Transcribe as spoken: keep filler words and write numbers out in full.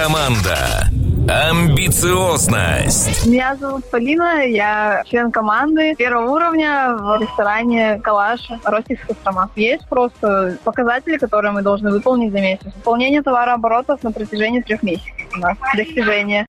Команда. Амбициозность. Меня зовут Полина, я член команды первого уровня в ресторане «Калаш» Ростик Кострома. Есть просто показатели, которые мы должны выполнить за месяц. Выполнение товарооборотов на протяжении трех месяцев у нас. Достижение.